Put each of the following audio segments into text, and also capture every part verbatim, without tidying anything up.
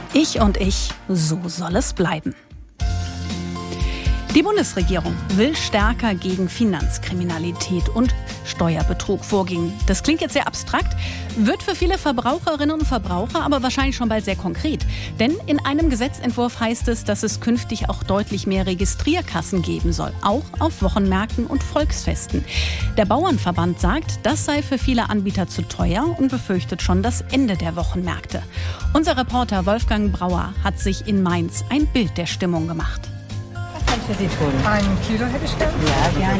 Ich und ich, so soll es bleiben. Die Bundesregierung will stärker gegen Finanzkriminalität und Steuerbetrug vorgehen. Das klingt jetzt sehr abstrakt, wird für viele Verbraucherinnen und Verbraucher aber wahrscheinlich schon bald sehr konkret. Denn in einem Gesetzentwurf heißt es, dass es künftig auch deutlich mehr Registrierkassen geben soll, auch auf Wochenmärkten und Volksfesten. Der Bauernverband sagt, das sei für viele Anbieter zu teuer und befürchtet schon das Ende der Wochenmärkte. Unser Reporter Wolfgang Brauer hat sich in Mainz ein Bild der Stimmung gemacht. Für Sie tun. Ein Kilo hätte ich gern. Ja, gerne.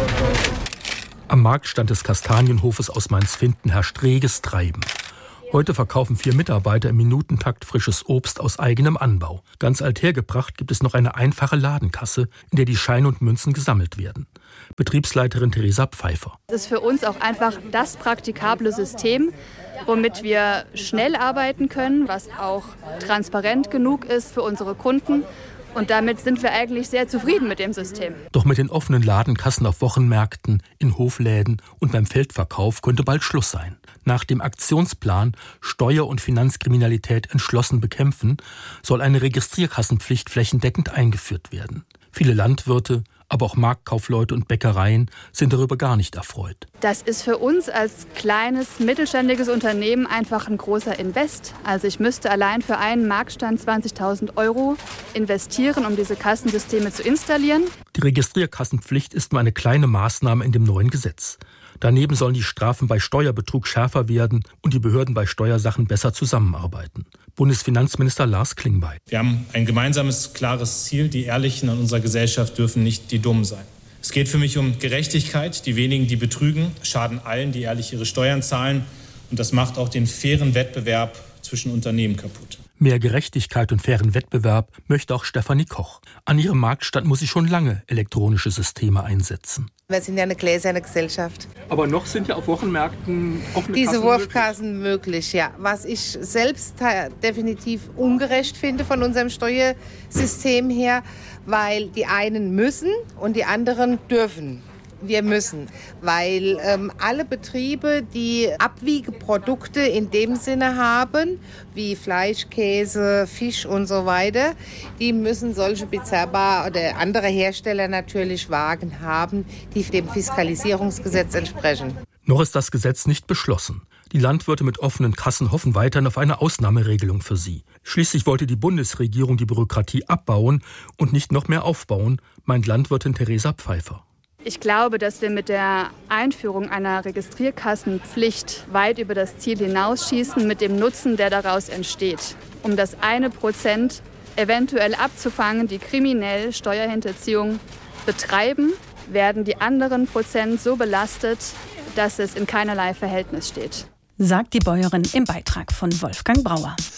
Am Marktstand des Kastanienhofes aus Mainz-Finthen herrscht reges Treiben. Heute verkaufen vier Mitarbeiter im Minutentakt frisches Obst aus eigenem Anbau. Ganz althergebracht gibt es noch eine einfache Ladenkasse, in der die Scheine und Münzen gesammelt werden. Betriebsleiterin Theresa Pfeiffer. Das ist für uns auch einfach das praktikable System, womit wir schnell arbeiten können, was auch transparent genug ist für unsere Kunden. Und damit sind wir eigentlich sehr zufrieden mit dem System. Doch mit den offenen Ladenkassen auf Wochenmärkten, in Hofläden und beim Feldverkauf könnte bald Schluss sein. Nach dem Aktionsplan Steuer- und Finanzkriminalität entschlossen bekämpfen soll eine Registrierkassenpflicht flächendeckend eingeführt werden. Viele Landwirte, aber auch Marktkaufleute und Bäckereien sind darüber gar nicht erfreut. Das ist für uns als kleines, mittelständiges Unternehmen einfach ein großer Invest. Also ich müsste allein für einen Marktstand zwanzigtausend Euro investieren, um diese Kassensysteme zu installieren. Die Registrierkassenpflicht ist nur eine kleine Maßnahme in dem neuen Gesetz. Daneben sollen die Strafen bei Steuerbetrug schärfer werden und die Behörden bei Steuersachen besser zusammenarbeiten. Bundesfinanzminister Lars Klingbeil. Wir haben ein gemeinsames, klares Ziel. Die Ehrlichen in unserer Gesellschaft dürfen nicht die Dummen sein. Es geht für mich um Gerechtigkeit. Die wenigen, die betrügen, schaden allen, die ehrlich ihre Steuern zahlen. Und das macht auch den fairen Wettbewerb zwischen Unternehmen kaputt. Mehr Gerechtigkeit und fairen Wettbewerb möchte auch Stefanie Koch. An ihrem Marktstand muss sie schon lange elektronische Systeme einsetzen. Wir sind ja eine gläserne Gesellschaft. Aber noch sind ja auf Wochenmärkten offene Diese Kassen Wurfkassen möglich, ja. Was ich selbst definitiv ungerecht finde von unserem Steuersystem her, weil die einen müssen und die anderen dürfen. Wir müssen, weil ähm, alle Betriebe, die Abwiegeprodukte in dem Sinne haben, wie Fleisch, Käse, Fisch und so weiter, die müssen solche Pizza-Bar oder andere Hersteller natürlich Wagen haben, die dem Fiskalisierungsgesetz entsprechen. Noch ist das Gesetz nicht beschlossen. Die Landwirte mit offenen Kassen hoffen weiterhin auf eine Ausnahmeregelung für sie. Schließlich wollte die Bundesregierung die Bürokratie abbauen und nicht noch mehr aufbauen, meint Landwirtin Theresa Pfeiffer. Ich glaube, dass wir mit der Einführung einer Registrierkassenpflicht weit über das Ziel hinausschießen mit dem Nutzen, der daraus entsteht. Um das eine Prozent eventuell abzufangen, die kriminell Steuerhinterziehung betreiben, werden die anderen Prozent so belastet, dass es in keinerlei Verhältnis steht. Sagt die Bäuerin im Beitrag von Wolfgang Brauer.